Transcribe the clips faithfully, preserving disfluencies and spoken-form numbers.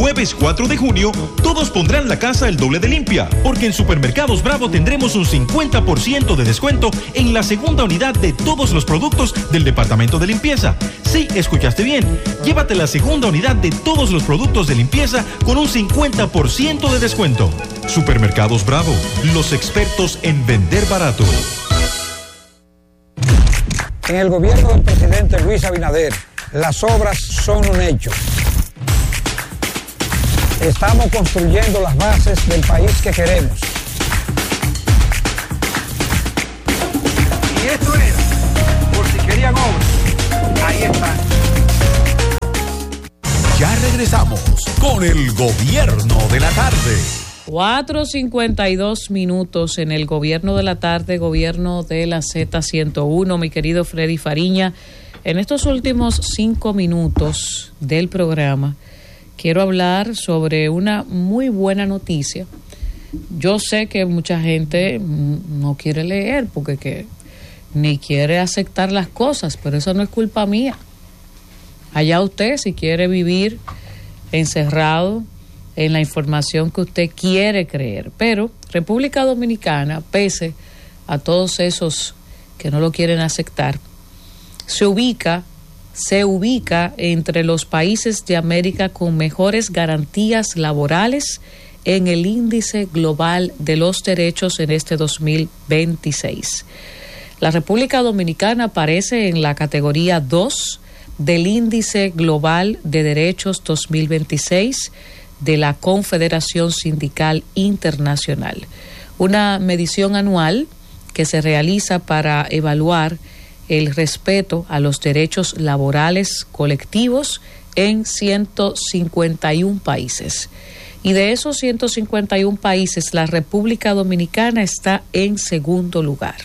Jueves cuatro de junio, todos pondrán la casa el doble de limpia, porque en Supermercados Bravo tendremos un cincuenta por ciento de descuento en la segunda unidad de todos los productos del departamento de limpieza. Sí, escuchaste bien. Llévate la segunda unidad de todos los productos de limpieza con un cincuenta por ciento de descuento. Supermercados Bravo, los expertos en vender barato. En el gobierno del presidente Luis Abinader, las obras son un hecho. Estamos construyendo las bases del país que queremos. Y esto era, por si querían obras, ahí están. Ya regresamos con el gobierno de la tarde. cuatro cincuenta y dos minutos en el gobierno de la tarde, gobierno de la Z ciento uno, mi querido Freddy Fariña. En estos últimos cinco minutos del programa, quiero hablar sobre una muy buena noticia. Yo sé que mucha gente no quiere leer porque que, ni quiere aceptar las cosas, pero eso no es culpa mía. Allá usted, si quiere vivir encerrado en la información que usted quiere creer. Pero República Dominicana, pese a todos esos que no lo quieren aceptar, se ubica, se ubica entre los países de América con mejores garantías laborales en el índice global de los derechos en este dos mil veintiséis. La República Dominicana aparece en la categoría dos del índice global de derechos dos mil veintiséis de la Confederación Sindical Internacional, una medición anual que se realiza para evaluar el respeto a los derechos laborales colectivos en ciento cincuenta y uno países. Y de esos ciento cincuenta y uno países, la República Dominicana está en segundo lugar.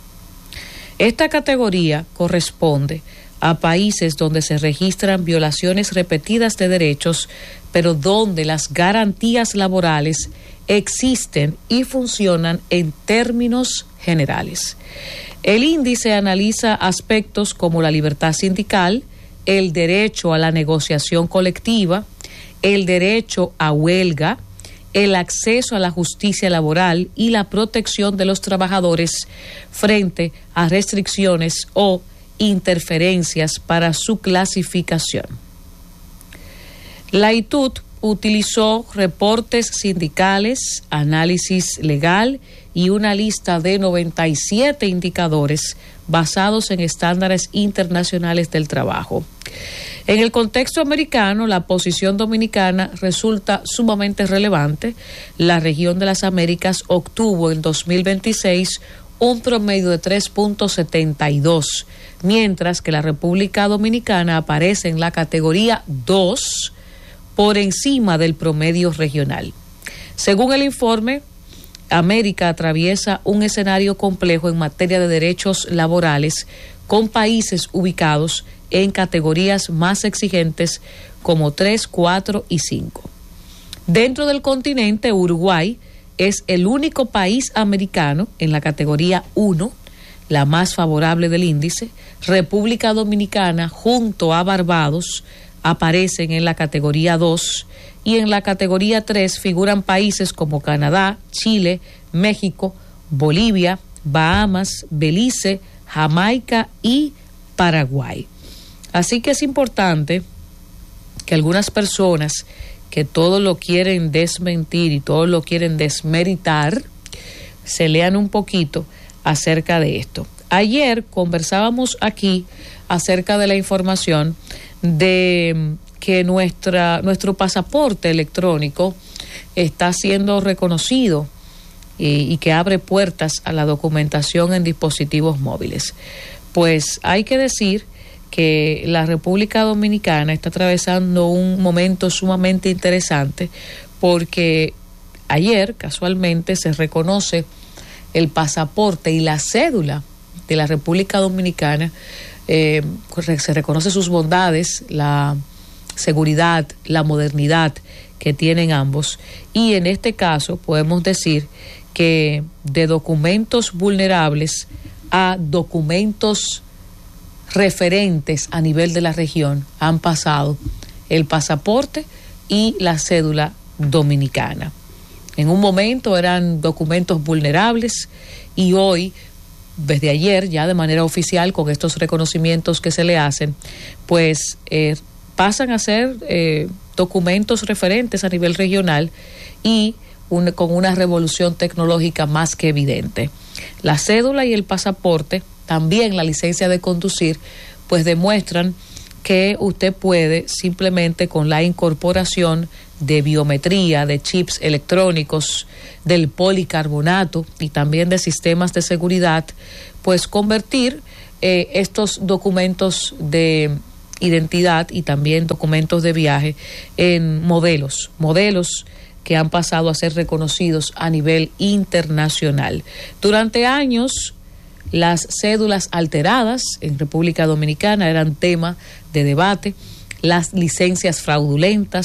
Esta categoría corresponde a países donde se registran violaciones repetidas de derechos, pero donde las garantías laborales existen y funcionan en términos generales. El índice analiza aspectos como la libertad sindical, el derecho a la negociación colectiva, el derecho a huelga, el acceso a la justicia laboral y la protección de los trabajadores frente a restricciones o interferencias para su clasificación. La I T U D utilizó reportes sindicales, análisis legal y una lista de noventa y siete indicadores basados en estándares internacionales del trabajo. En el contexto americano, la posición dominicana resulta sumamente relevante. La región de las Américas obtuvo en dos mil veintiséis un promedio de tres punto setenta y dos, mientras que la República Dominicana aparece en la categoría dos, por encima del promedio regional. Según el informe, América atraviesa un escenario complejo en materia de derechos laborales, con países ubicados en categorías más exigentes como tres, cuatro y cinco. Dentro del continente, Uruguay es el único país americano en la categoría uno, la más favorable del índice. República Dominicana, junto a Barbados, aparecen en la categoría dos, y en la categoría tres figuran países como Canadá, Chile, México, Bolivia, Bahamas, Belice, Jamaica y Paraguay. Así que es importante que algunas personas que todo lo quieren desmentir y todo lo quieren desmeritar, se lean un poquito acerca de esto. Ayer conversábamos aquí acerca de la información de que nuestra, nuestro pasaporte electrónico está siendo reconocido y, y que abre puertas a la documentación en dispositivos móviles. Pues hay que decir que la República Dominicana está atravesando un momento sumamente interesante, porque ayer casualmente se reconoce el pasaporte y la cédula de la República Dominicana. Eh, se reconoce sus bondades, la seguridad, la modernidad que tienen ambos, y en este caso podemos decir que de documentos vulnerables a documentos referentes a nivel de la región han pasado el pasaporte y la cédula dominicana. En un momento eran documentos vulnerables y hoy, desde ayer, ya de manera oficial, con estos reconocimientos que se le hacen, pues eh, pasan a ser eh, documentos referentes a nivel regional y un, con una revolución tecnológica más que evidente. La cédula y el pasaporte, también la licencia de conducir, pues demuestran que usted puede simplemente con la incorporación de biometría, de chips electrónicos, del policarbonato y también de sistemas de seguridad, pues convertir eh, estos documentos de identidad y también documentos de viaje en modelos, modelos que han pasado a ser reconocidos a nivel internacional. Durante años, las cédulas alteradas en República Dominicana eran tema de debate, las licencias fraudulentas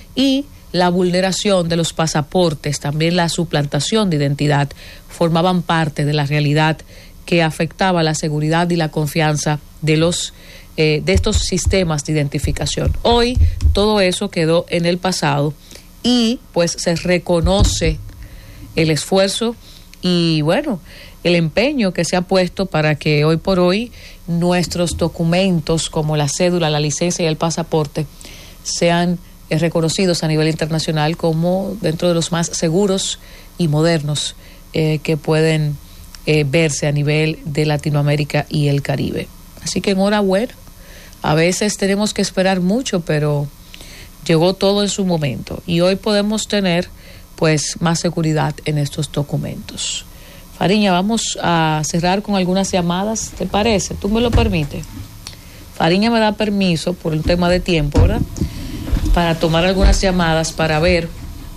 y la vulneración de los pasaportes, también la suplantación de identidad, formaban parte de la realidad que afectaba la seguridad y la confianza de los eh, de estos sistemas de identificación. Hoy todo eso quedó en el pasado y pues se reconoce el esfuerzo y bueno, el empeño que se ha puesto para que hoy por hoy nuestros documentos como la cédula, la licencia y el pasaporte sean eh, reconocidos a nivel internacional como dentro de los más seguros y modernos eh, que pueden eh, verse a nivel de Latinoamérica y el Caribe. Así que enhorabuena. A veces tenemos que esperar mucho, pero llegó todo en su momento y hoy podemos tener pues más seguridad en estos documentos. Fariña, vamos a cerrar con algunas llamadas, ¿te parece? ¿Tú me lo permites? Fariña me da permiso por un tema de tiempo, ¿verdad? Para tomar algunas llamadas para ver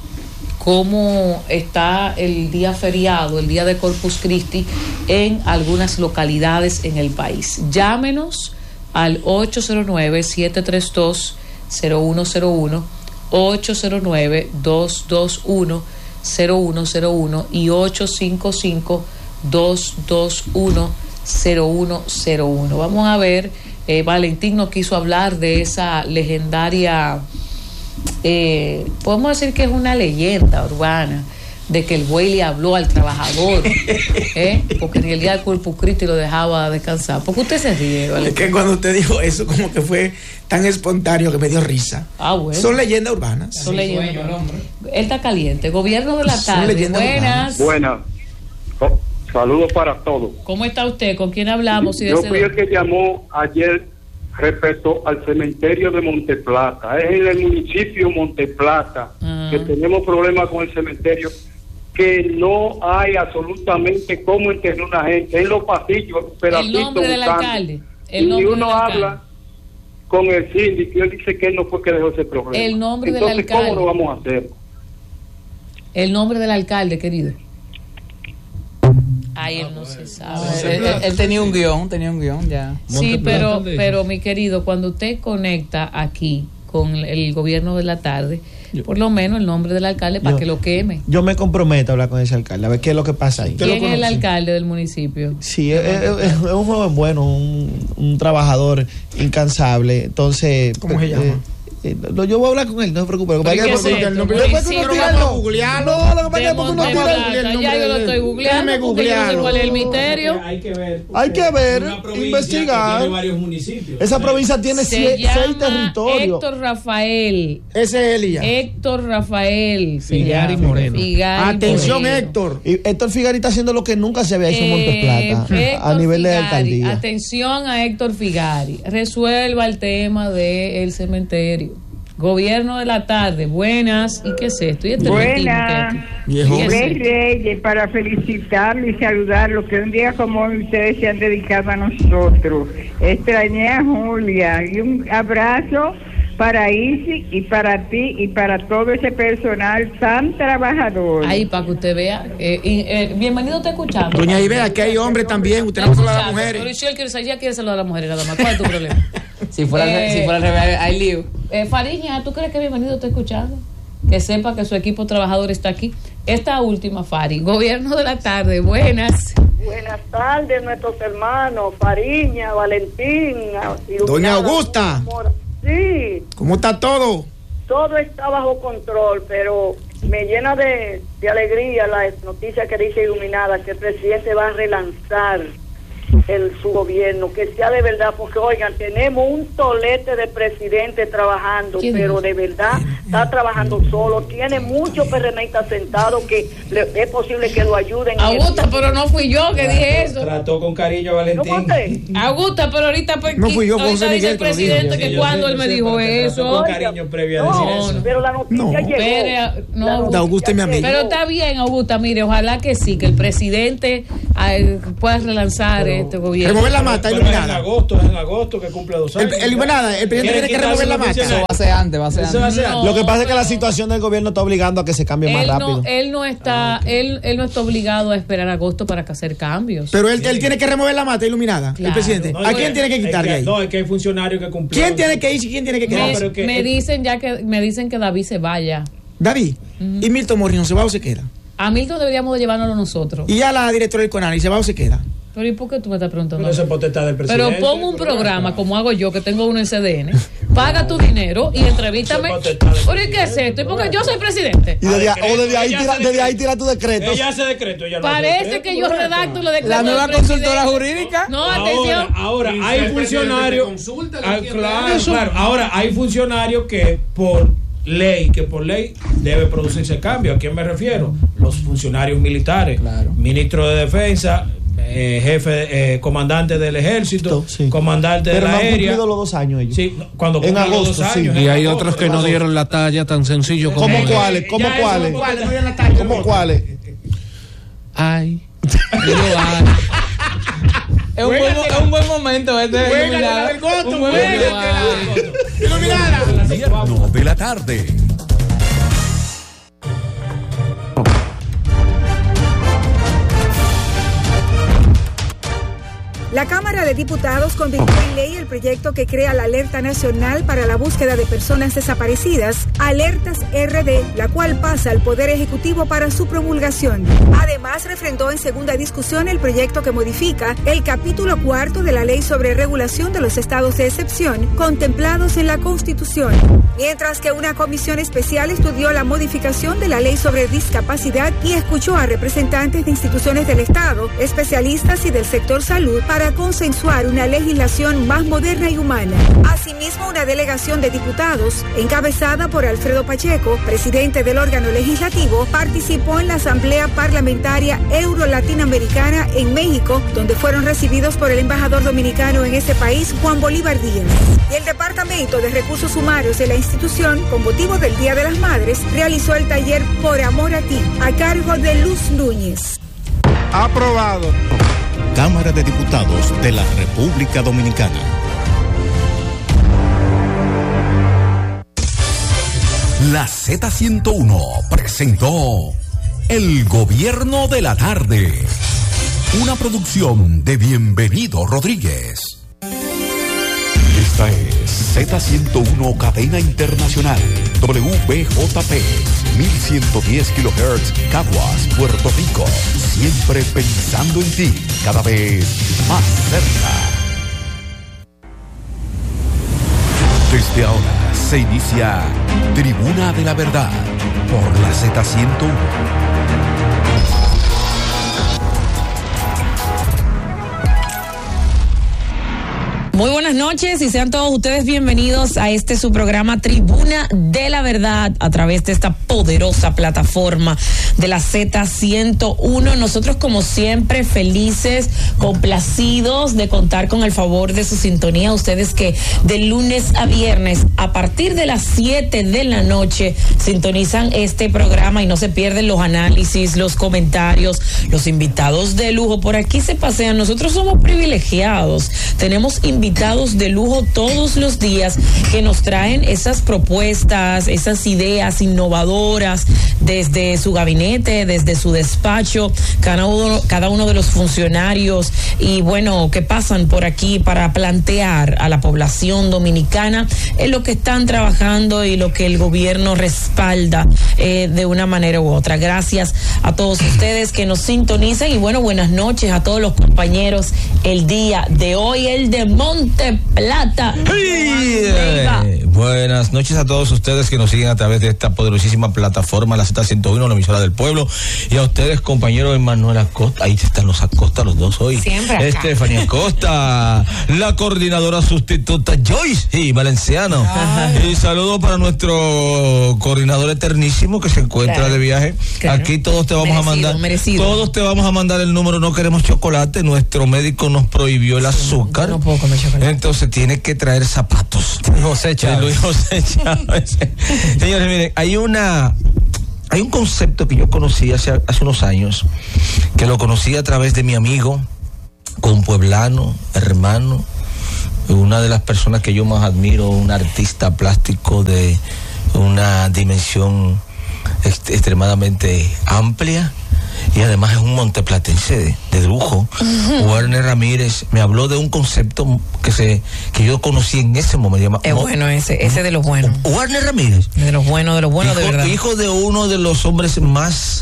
cómo está el día feriado, el día de Corpus Christi en algunas localidades en el país. Llámenos al ocho cero nueve, siete tres dos, cero uno cero uno, ocho cero nueve, dos dos uno, cero uno cero uno y ocho cinco cinco, dos dos uno, cero uno cero uno. Vamos a ver, eh, Valentín nos quiso hablar de esa legendaria, eh, podemos decir que es una leyenda urbana, de que el buey le habló al trabajador, ¿eh? Porque en el día del Corpus Christi lo dejaba descansar. ¿Por qué usted se ríe, Valentín? Es que cuando usted dijo eso, como que fue tan espontáneo que me dio risa. Ah, bueno. Son leyendas urbanas. Son leyendas urbanas. Él está caliente. Gobierno de la tarde. Buenas. Buenas. Oh, saludos para todos. ¿Cómo está usted? ¿Con quién hablamos? Yo fui el que llamó ayer respecto al cementerio de Monteplata. Es en el municipio Monteplata uh-huh. que tenemos problemas con el cementerio, que no hay absolutamente cómo enterrar una gente en los pasillos, pero el nombre del alcalde. El y nombre uno del habla alcalde. Con el síndico y él dice que él no fue que dejó ese problema. El nombre Entonces, del alcalde. ¿cómo lo vamos a hacer? El nombre del alcalde, querido. Ay, él no se sabe. Él, él, él tenía un guión, tenía un guión ya. Sí, pero, pero mi querido, cuando usted conecta aquí con el gobierno de la tarde, yo, por lo menos el nombre del alcalde para yo, que lo queme. Yo me comprometo a hablar con ese alcalde, a ver qué es lo que pasa ahí. ¿Quién es el alcalde del municipio? Sí, es, es, es un joven bueno, un, un trabajador incansable. Entonces, ¿cómo se llama? Eh, eh, no, yo voy a hablar con él, no se preocupe. ¿Qué es esto? Después que uno tira no, googlearlo. No, lo que pasa es que uno tira el Ya yo lo estoy googleando porque yo no sé cuál es el misterio. Hay que ver. Hay que ver, investigar. Tiene varios municipios. Esa provincia tiene seis, seis territorios. Héctor Rafael. Ese es Elia. Héctor Rafael. Figari Moreno. Figari Atención, Moreno. Héctor. Y Héctor Figari está haciendo lo que nunca se había hecho en eh, Monteplata a nivel Figari, de alcaldía. Atención a Héctor Figari. Resuelva el tema del cementerio. Gobierno de la tarde, buenas. ¿Y qué es esto? Buenas. Rey Reyes, para felicitarlo y saludarlo, que un día como hoy ustedes se han dedicado a nosotros. Extrañé a Julia y un abrazo para Isi y para ti y para todo ese personal tan trabajador. Ahí, para que usted vea. Eh, eh, bienvenido, te escuchando. Doña Ibea, que hay hombres también, usted no habla a las mujeres. Pero si él quiere, ya quiere saludar a las mujeres nada más. ¿Cuál es tu problema? Si fuera, eh, si fuera al revés, hay lío. Eh, Fariña, ¿tú crees que bienvenido está escuchando? Que sepa que su equipo trabajador está aquí. Esta última, Fari, gobierno de la tarde, buenas. Buenas tardes, nuestros hermanos, Fariña, Valentín. Doña Augusta. Sí. ¿Cómo está todo? todo está bajo control, pero me llena de, de alegría la noticia que dice Iluminada que el presidente va a relanzar el, su gobierno, que sea de verdad, porque oigan, tenemos un tolete de presidente trabajando, pero de verdad está trabajando solo, tiene muchos PRMistas sentados que le, es posible que lo ayuden. Augusta, pero no fui yo que dije eso. Trató con cariño a Valentín. ¿No Augusta, pero ahorita pues, no fui yo, ahorita José dice Miguel, el presidente que, que cuando él me dijo eso. Con cariño previo a no, decir eso. Pero la noticia no. llegó. Pero, no, la noticia Augusta es mi amigo. Pero está bien, Augusta, mire, ojalá que sí, que el presidente eh, pueda relanzar pero, este gobierno. Remover la mata, Iluminada. En agosto, es en agosto que cumple dos años. El, el, Iluminada, el presidente tiene que remover la mata. Eso va a ser antes, va a ser antes. Va a ser no, Lo que pasa es que la situación del gobierno está obligando a que se cambie más rápido. No, él no está, ah, okay. él, él no está obligado a esperar agosto para hacer cambios. Pero él, él tiene que remover la mata, Iluminada, claro. El presidente. No, ¿A quién no, tiene que quitarle ahí? No, es que hay funcionarios que cumplen. ¿Quién tiene que ir y quién tiene que quedar? Me, no, que, me dicen ya que me dicen que David se vaya. David. Uh-huh. ¿Y Milton Morrison se va o se queda? A Milton deberíamos de llevárnoslo nosotros. ¿Y ya la directora del CONANI se va o se queda? Pero ¿y por qué tú me estás preguntando? Pero eso es potestad del presidente. Pero pon un programa como hago yo, que tengo uno en C D N, paga tu dinero y entrevístame. ¿Por qué es esto? ¿Y porque yo soy presidente? Y desde, o desde ahí, tira, desde ahí tira tu decreto. Ella hace decreto. Ella no Parece decreto, que yo redacto los decretos. La nueva consultora jurídica. No, atención. Ahora, ahora hay funcionarios. Ah, claro, claro. Ahora, hay funcionarios que por ley, que por ley debe producirse cambio. ¿A quién me refiero? Los funcionarios militares, claro. Ministro de Defensa, eh, jefe, eh, comandante del ejército, sí. comandante Pero de la no aérea. Pero no los dos años ellos. Sí, cuando en agosto, los dos años, sí. Y hay otros que no dieron la talla tan sencillo como. ¿Cómo cuáles? ¿Cómo cuáles? ¿Cómo cuáles? Ay. Es un, buen, es un buen momento este. Iluminada. Un buen momento. Iluminada. Gobierno de la tarde. La Cámara de Diputados convirtió en ley el proyecto que crea la Alerta Nacional para la Búsqueda de Personas Desaparecidas, Alertas R D, la cual pasa al Poder Ejecutivo para su promulgación. Además, refrendó en segunda discusión el proyecto que modifica el capítulo cuarto de la Ley sobre Regulación de los Estados de Excepción, contemplados en la Constitución. Mientras que una comisión especial estudió la modificación de la Ley sobre Discapacidad y escuchó a representantes de instituciones del Estado, especialistas y del sector salud para consensuar una legislación más moderna y humana. Asimismo, una delegación de diputados, encabezada por Alfredo Pacheco, presidente del órgano legislativo, participó en la Asamblea Parlamentaria Euro-Latinoamericana en México, donde fueron recibidos por el embajador dominicano en ese país, Juan Bolívar Díaz. Y el Departamento de Recursos Humanos de la institución, con motivo del Día de las Madres, realizó el taller Por Amor a Ti, a cargo de Luz Núñez. Aprobado. Cámara de Diputados de la República Dominicana. La Z ciento uno presentó El Gobierno de la Tarde, una producción de Bienvenido Rodríguez. Esta es Z ciento uno Cadena Internacional, W B J P, mil ciento diez kilohertz, Caguas, Puerto Rico. Siempre pensando en ti, cada vez más cerca. Desde ahora se inicia Tribuna de la Verdad por la Z ciento uno. Muy buenas noches y sean todos ustedes bienvenidos a este su programa Tribuna de la Verdad a través de esta poderosa plataforma de la Z ciento uno. Nosotros como siempre felices, complacidos de contar con el favor de su sintonía. Ustedes que de lunes a viernes a partir de las siete de la noche sintonizan este programa y no se pierden los análisis, los comentarios, los invitados de lujo. Por aquí se pasean. Nosotros somos privilegiados. Tenemos invitados invitados de lujo todos los días que nos traen esas propuestas, esas ideas innovadoras desde su gabinete, desde su despacho, cada uno, cada uno de los funcionarios y bueno, que pasan por aquí para plantear a la población dominicana en lo que están trabajando y lo que el gobierno respalda eh, de una manera u otra. Gracias a todos ustedes que nos sintonizan y bueno, buenas noches a todos los compañeros el día de hoy, el de Monte Plata. Hey, buenas noches a todos ustedes que nos siguen a través de esta poderosísima plataforma, la Z ciento uno, la emisora del pueblo, y a ustedes, compañero Emanuel Acosta, ahí están los Acosta, los dos hoy. Siempre Estefanía Acosta, la coordinadora sustituta Joyce y Valenciano. Ay. Y saludo para nuestro coordinador eternísimo que se encuentra claro. de viaje. Claro. Aquí todos te vamos merecido, a mandar, merecido. todos te vamos a mandar el número. No queremos chocolate, nuestro médico nos prohibió el azúcar. No puedo comer chocolate. Entonces tiene que traer zapatos. José Chávez. Luis José Chávez. Señores, miren, hay una hay un concepto que yo conocí hace, hace unos años, que lo conocí a través de mi amigo, compueblano, hermano, una de las personas que yo más admiro, un artista plástico de una dimensión est- extremadamente amplia, y además es un monteplatense de, de lujo. Uh-huh. Warner Ramírez me habló de un concepto que se que yo conocí en ese momento. Es bueno ese, ese de los buenos. Warner Ramírez. De los buenos, de los buenos hijo, de verdad. Hijo de uno de los hombres más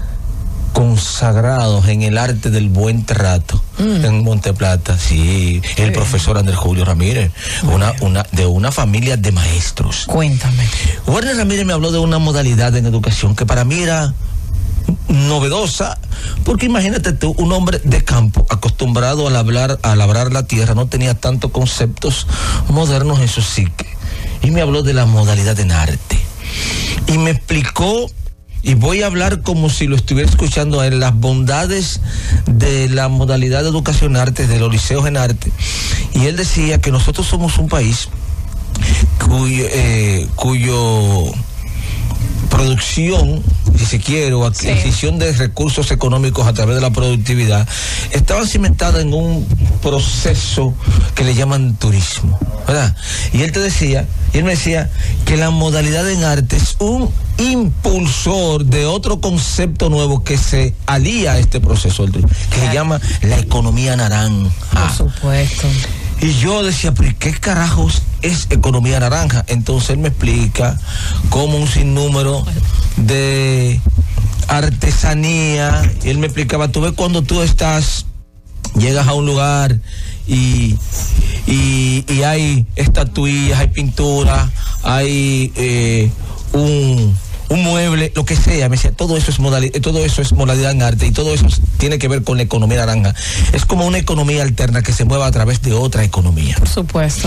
consagrados en el arte del buen trato mm. en Monteplata, sí, el sí. profesor Andrés Julio Ramírez, una, una, de una familia de maestros. Cuéntame. Warner Ramírez me habló de una modalidad en educación que para mí era novedosa, porque imagínate tú, un hombre de campo acostumbrado a labrar, a labrar la tierra, no tenía tantos conceptos modernos en su psique, y me habló de la modalidad en arte y me explicó, y voy a hablar como si lo estuviera escuchando a él, las bondades de la modalidad de educación en arte, de los liceos en arte. Y él decía que nosotros somos un país cuyo, eh, cuyo producción, si se quiere, o adquisición sí. de recursos económicos a través de la productividad, estaba cimentada en un proceso que le llaman turismo, ¿verdad? Y él te decía, y él me decía que la modalidad en arte es un impulsor de otro concepto nuevo que se alía a este proceso del turismo, que claro. se llama la economía naranja. Por supuesto. Y yo decía, pero ¿qué carajos es economía naranja? Entonces él me explica cómo un sinnúmero de artesanía, y él me explicaba, tú ves cuando tú estás, llegas a un lugar y, y, y hay estatuillas, hay pintura, hay eh, un... un mueble, lo que sea, me decía, todo eso es modalidad, todo eso es modalidad en arte y todo eso tiene que ver con la economía naranja. Es como una economía alterna que se mueva a través de otra economía. Por supuesto.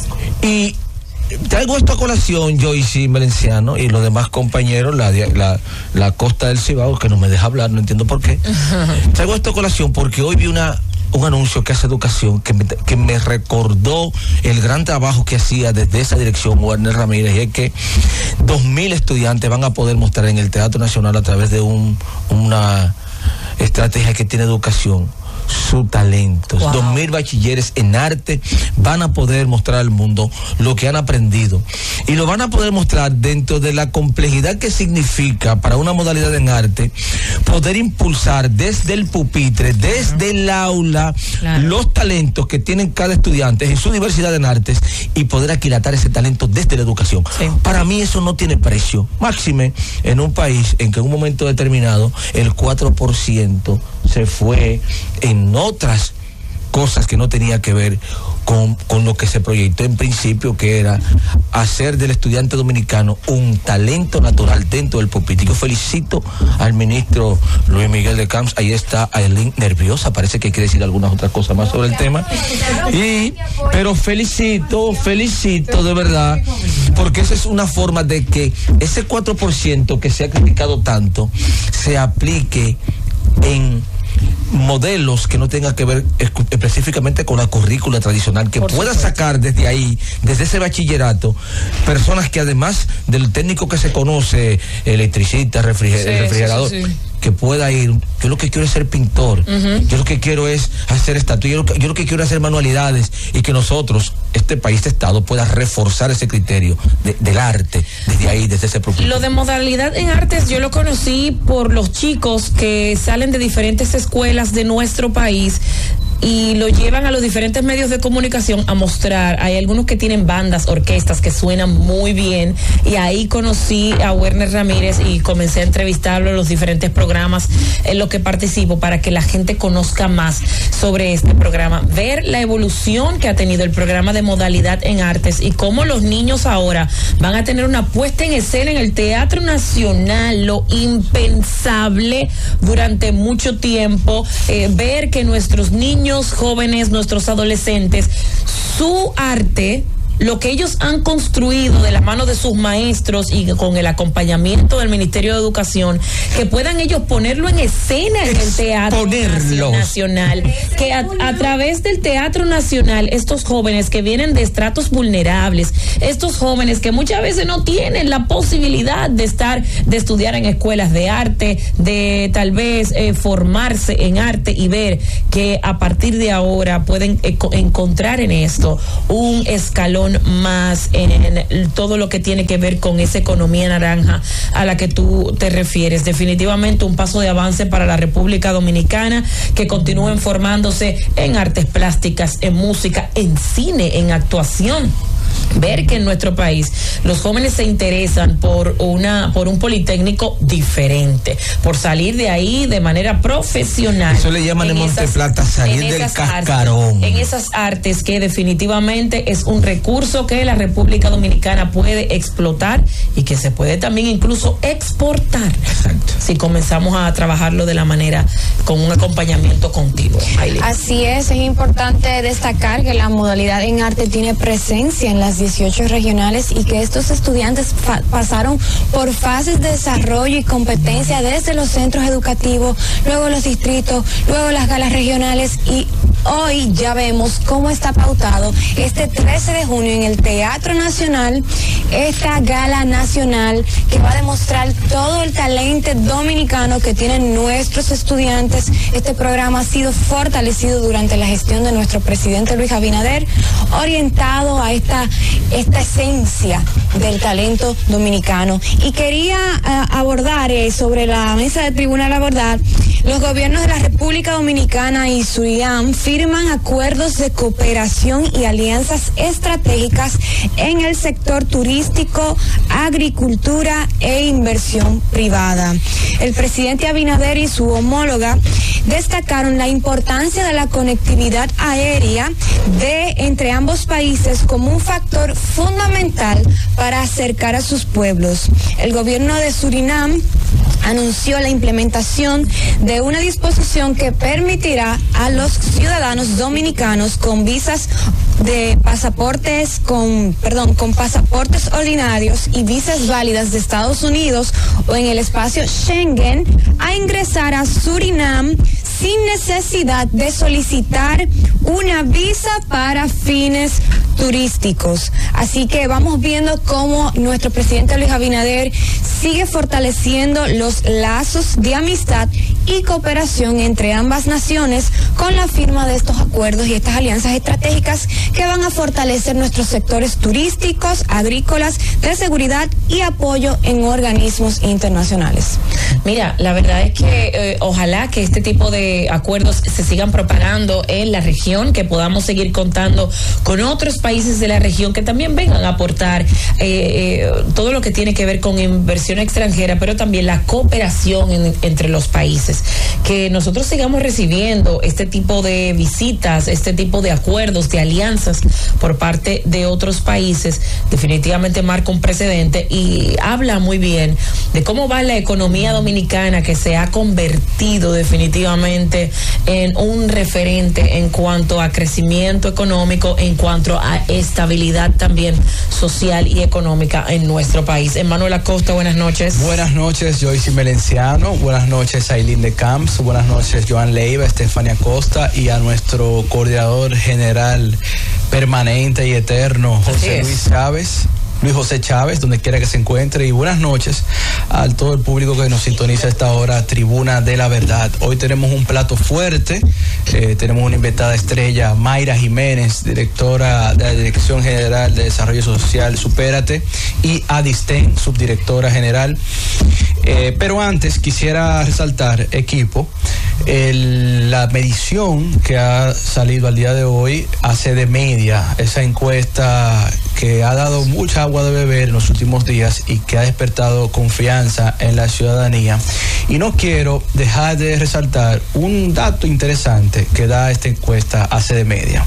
Y traigo esto a colación, Joyce Valenciano y los demás compañeros, la, la, la Costa del Cibao, que no me deja hablar, no entiendo por qué. Uh-huh. Traigo esto a colación porque hoy vi una un anuncio que hace educación que me, que me recordó el gran trabajo que hacía desde esa dirección Warner Ramírez, y es que dos mil estudiantes van a poder mostrar en el Teatro Nacional a través de un, una estrategia que tiene educación su talento. Wow. Dos mil bachilleres en arte van a poder mostrar al mundo lo que han aprendido, y lo van a poder mostrar dentro de la complejidad que significa para una modalidad en arte poder impulsar desde el pupitre, desde uh-huh. el aula, claro. los talentos que tienen cada estudiante en su diversidad en artes, y poder aquilatar ese talento desde la educación. Sí. Para mí eso no tiene precio, máxime en un país en que en un momento determinado el cuatro por ciento se fue en otras cosas que no tenía que ver con, con lo que se proyectó en principio, que era hacer del estudiante dominicano un talento natural dentro del pupitre. Yo felicito al ministro Luis Miguel de Camps. Ahí está Aileen nerviosa, parece que quiere decir algunas otras cosas más sobre el tema, y pero felicito felicito de verdad, porque esa es una forma de que ese cuatro por ciento que se ha criticado tanto se aplique en modelos que no tengan que ver específicamente con la currícula tradicional, que pueda sacar desde ahí, desde ese bachillerato, personas que además del técnico que se conoce, electricista, refriger- sí, refrigerador, sí, sí, sí. que pueda ir, yo lo que quiero es ser pintor, uh-huh. yo lo que quiero es hacer estatuas, yo, lo que, yo lo que quiero es hacer manualidades, y que nosotros, este país, este estado, pueda reforzar ese criterio de, del arte, desde ahí, desde ese propósito. Lo de modalidad en artes yo lo conocí por los chicos que salen de diferentes escuelas de nuestro país y lo llevan a los diferentes medios de comunicación a mostrar. Hay algunos que tienen bandas, orquestas que suenan muy bien, y ahí conocí a Werner Ramírez y comencé a entrevistarlo en los diferentes programas en los que participo para que la gente conozca más sobre este programa, ver la evolución que ha tenido el programa de modalidad en artes y cómo los niños ahora van a tener una puesta en escena en el Teatro Nacional, lo impensable durante mucho tiempo, eh, ver que nuestros niños jóvenes, nuestros adolescentes, su arte, lo que ellos han construido de la mano de sus maestros y con el acompañamiento del Ministerio de Educación, que puedan ellos ponerlo en escena en el Teatro Nacional, que a, a través del Teatro Nacional, estos jóvenes que vienen de estratos vulnerables, estos jóvenes que muchas veces no tienen la posibilidad de estar, de estudiar en escuelas de arte, de tal vez eh, formarse en arte, y ver que a partir de ahora pueden eh, encontrar en esto un escalón más en, en todo lo que tiene que ver con esa economía naranja a la que tú te refieres. Definitivamente un paso de avance para la República Dominicana, que continúen formándose en artes plásticas, en música, en cine, en actuación. Ver que en nuestro país los jóvenes se interesan por una por un politécnico diferente, por salir de ahí de manera profesional. Eso le llaman en Monteplata salir del cascarón. Artes, en esas artes que definitivamente es un recurso que la República Dominicana puede explotar y que se puede también incluso exportar. Exacto. Si comenzamos a trabajarlo de la manera con un acompañamiento continuo. Aileen. Así es, es importante destacar que la modalidad en arte tiene presencia en las dieciocho regionales y que estos estudiantes fa- pasaron por fases de desarrollo y competencia desde los centros educativos, luego los distritos, luego las galas regionales, y hoy ya vemos cómo está pautado este trece de junio en el Teatro Nacional, esta gala nacional que va a demostrar todo el talento dominicano que tienen nuestros estudiantes. Este programa ha sido fortalecido durante la gestión de nuestro presidente Luis Abinader, orientado a esta esta esencia del talento dominicano. Y quería uh, abordar eh, sobre la mesa de tribunal abordar los gobiernos de la República Dominicana y Surinam firman acuerdos de cooperación y alianzas estratégicas en el sector turístico, agricultura e inversión privada. El presidente Abinader y su homóloga destacaron la importancia de la conectividad aérea de entre ambos países como un factor fundamental para acercar a sus pueblos. El gobierno de Surinam anunció la implementación de una disposición que permitirá a los ciudadanos dominicanos con visas de pasaportes con, perdón, con pasaportes ordinarios y visas válidas de Estados Unidos o en el espacio Schengen a ingresar a Surinam sin necesidad de solicitar una visa para fines turísticos. Así que vamos viendo cómo nuestro presidente Luis Abinader sigue fortaleciendo los lazos de amistad y cooperación entre ambas naciones con la firma de estos acuerdos y estas alianzas estratégicas que van a fortalecer nuestros sectores turísticos, agrícolas, de seguridad y apoyo en organismos internacionales. Mira, la verdad es que eh, ojalá que este tipo de acuerdos se sigan propagando en la región, que podamos seguir contando con otros países de la región que también vengan a aportar eh, eh, todo lo que tiene que ver con inversión extranjera, pero también la cooperación en, entre los países. Que nosotros sigamos recibiendo este tipo de visitas, este tipo de acuerdos, de alianzas por parte de otros países, definitivamente marca un precedente y habla muy bien de cómo va la economía dominicana, que se ha convertido definitivamente en un referente en cuanto a crecimiento económico, en cuanto a estabilidad también social y económica en nuestro país. Emmanuel Acosta, buenas noches. Buenas noches, Joyce Melenciano. Buenas noches, Aileen de Camps. Buenas noches, Joan Leiva, Estefania Acosta, y a nuestro coordinador general permanente y eterno, José Luis Chávez. Luis José Chávez, donde quiera que se encuentre, y buenas noches a todo el público que nos sintoniza a esta hora, Tribuna de la Verdad. Hoy tenemos un plato fuerte, eh, tenemos una invitada estrella, Mayra Jiménez, directora de la Dirección General de Desarrollo Social, Supérate, y Adisten, subdirectora general. Eh, pero antes quisiera resaltar, equipo, el, la medición que ha salido al día de hoy hace de media, esa encuesta que ha dado mucha agua de beber en los últimos días y que ha despertado confianza en la ciudadanía. Y no quiero dejar de resaltar un dato interesante que da esta encuesta hace de media.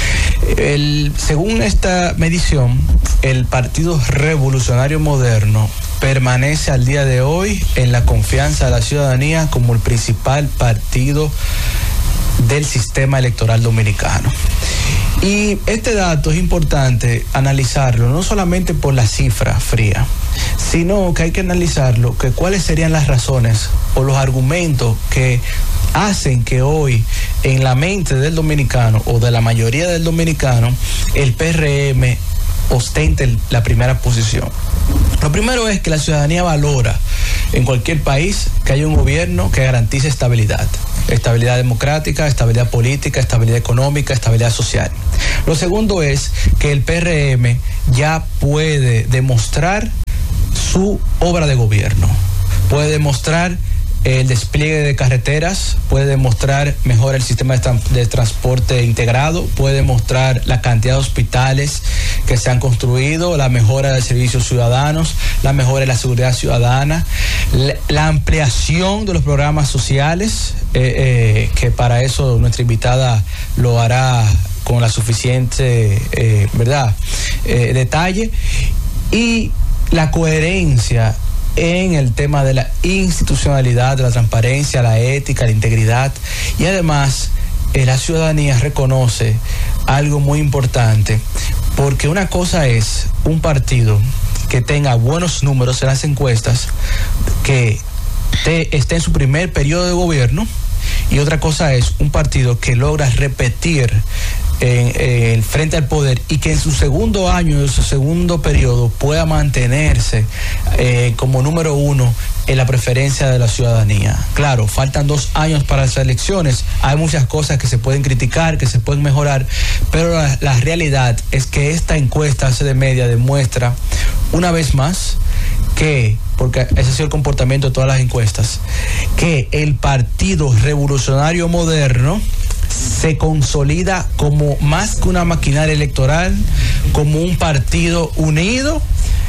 El, según esta medición, el Partido Revolucionario Moderno permanece al día de hoy en la confianza de la ciudadanía como el principal partido del sistema electoral dominicano. Y este dato es importante analizarlo, no solamente por la cifra fría, sino que hay que analizarlo, que cuáles serían las razones o los argumentos que hacen que hoy en la mente del dominicano o de la mayoría del dominicano el P R M ostente la primera posición. Lo primero es que la ciudadanía valora en cualquier país que haya un gobierno que garantice estabilidad. Estabilidad democrática, estabilidad política, estabilidad económica, estabilidad social. Lo segundo es que el P R M ya puede demostrar su obra de gobierno. Puede demostrar el despliegue de carreteras, puede demostrar mejor el sistema de, tra- de transporte integrado, puede demostrar la cantidad de hospitales que se han construido, la mejora de servicios ciudadanos, la mejora de la seguridad ciudadana, la, la ampliación de los programas sociales, eh, eh, que para eso nuestra invitada lo hará con la suficiente, eh, ¿verdad?, eh, detalle, y la coherencia en el tema de la institucionalidad, de la transparencia, la ética, la integridad, y además eh, la ciudadanía reconoce algo muy importante, porque una cosa es un partido que tenga buenos números en las encuestas, que te, esté en su primer periodo de gobierno, y otra cosa es un partido que logra repetir en, en frente al poder y que en su segundo año, en su segundo periodo, pueda mantenerse eh, como número uno en la preferencia de la ciudadanía. Claro, faltan dos años para las elecciones, hay muchas cosas que se pueden criticar, que se pueden mejorar, pero la, la realidad es que esta encuesta hace de media demuestra una vez más que, porque ese ha sido el comportamiento de todas las encuestas, que el Partido Revolucionario Moderno se consolida como más que una maquinaria electoral, como un partido unido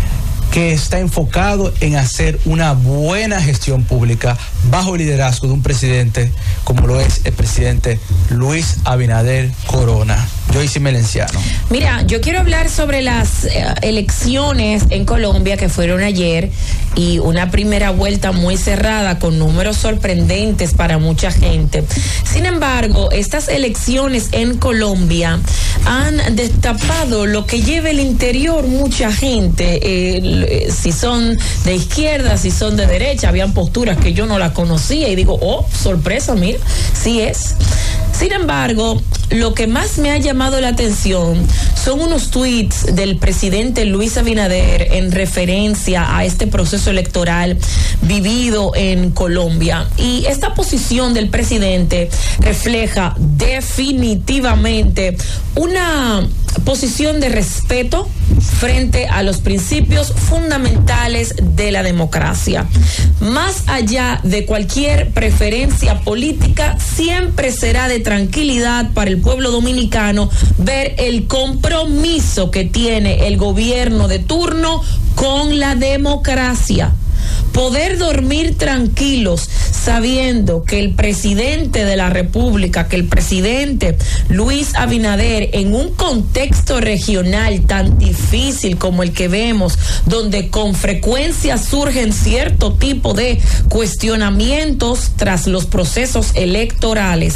que está enfocado en hacer una buena gestión pública bajo el liderazgo de un presidente como lo es el presidente Luis Abinader Corona. Joyce Melenciano. Mira, yo quiero hablar sobre las eh, elecciones en Colombia que fueron ayer, y una primera vuelta muy cerrada con números sorprendentes para mucha gente. Sin embargo, estas elecciones en Colombia han destapado lo que lleva el interior mucha gente, eh, si son de izquierda, si son de derecha. Habían posturas que yo no las conocía y digo, oh, sorpresa, mira, sí es. Sin embargo, lo que más me ha llamado la atención son unos tweets del presidente Luis Abinader en referencia a este proceso electoral vivido en Colombia. Y esta posición del presidente refleja definitivamente una posición de respeto frente a los principios fundamentales de la democracia. Más allá de cualquier preferencia política, siempre será de tranquilidad para el pueblo dominicano ver el compromiso que tiene el gobierno de turno con la democracia. Poder dormir tranquilos sabiendo que el presidente de la República, que el presidente Luis Abinader, en un contexto regional tan difícil como el que vemos, donde con frecuencia surgen cierto tipo de cuestionamientos tras los procesos electorales,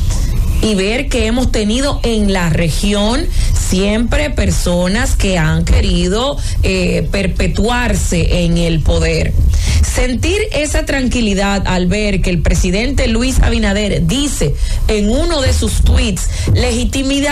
y ver que hemos tenido en la región siempre personas que han querido eh, perpetuarse en el poder. Sentir esa tranquilidad al ver que el presidente Luis Abinader dice en uno de sus tweets, legitimidad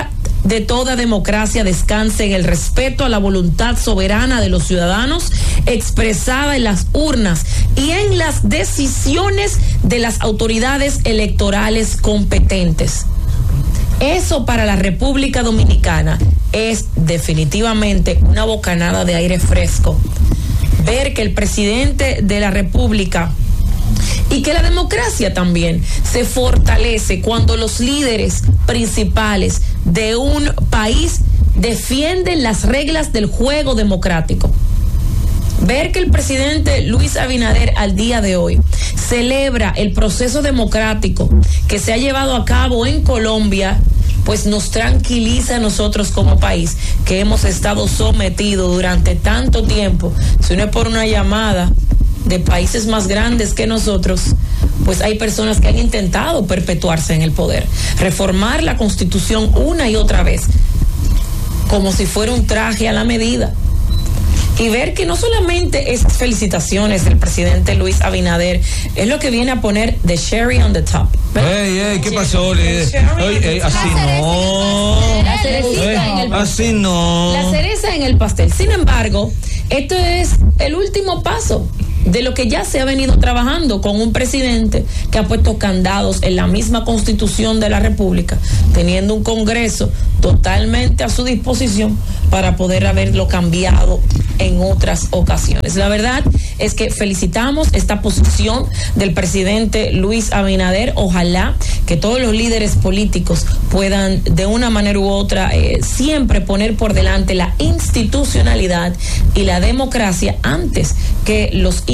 de toda democracia descanse en el respeto a la voluntad soberana de los ciudadanos expresada en las urnas y en las decisiones de las autoridades electorales competentes. Eso para la República Dominicana es definitivamente una bocanada de aire fresco. Ver que el presidente de la República y que la democracia también se fortalece cuando los líderes principales de un país defienden las reglas del juego democrático. Ver que el presidente Luis Abinader al día de hoy celebra el proceso democrático que se ha llevado a cabo en Colombia, pues nos tranquiliza a nosotros como país que hemos estado sometidos durante tanto tiempo. Si no es por una llamada de países más grandes que nosotros, pues hay personas que han intentado perpetuarse en el poder, reformar la Constitución una y otra vez, como si fuera un traje a la medida. Y ver que no solamente esas felicitaciones del presidente Luis Abinader es lo que viene a poner the cherry on the top. Ey, ey, ¿qué pasó? Oye, ey, así no. La cerecita en el pastel. Así no. La cereza en el pastel. Sin embargo, esto es el último paso de lo que ya se ha venido trabajando con un presidente que ha puesto candados en la misma Constitución de la República, teniendo un Congreso totalmente a su disposición para poder haberlo cambiado en otras ocasiones. La verdad es que felicitamos esta posición del presidente Luis Abinader. Ojalá que todos los líderes políticos puedan de una manera u otra eh, siempre poner por delante la institucionalidad y la democracia antes que los